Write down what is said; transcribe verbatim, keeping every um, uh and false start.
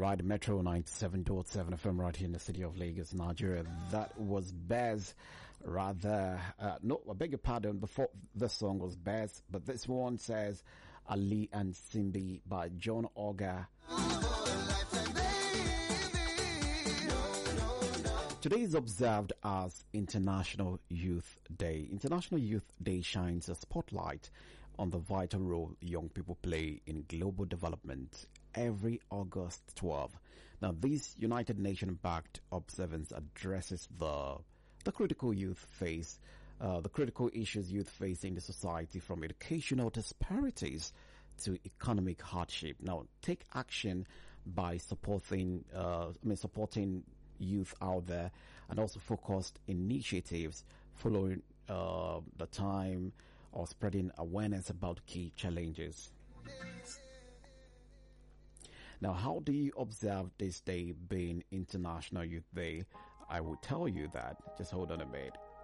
Right, Metro ninety-seven point seven F M right here in the city of Lagos, Nigeria. That was Bez, rather, uh, no, I beg your pardon, before this song was Bez, but this one says Ali and Simbi by John Oga. Today is observed as International Youth Day. International Youth Day shines a spotlight on the vital role young people play in global development every August twelfth. Now, this United Nations-backed observance addresses the the critical youth face, uh, the critical issues youth face in the society, from educational disparities to economic hardship. Now, take action by supporting, uh, I mean, supporting youth out there, and also focused initiatives following uh, the time or spreading awareness about key challenges. Now, how do you observe this day being International Youth Day? I will tell you that. Just hold on a minute.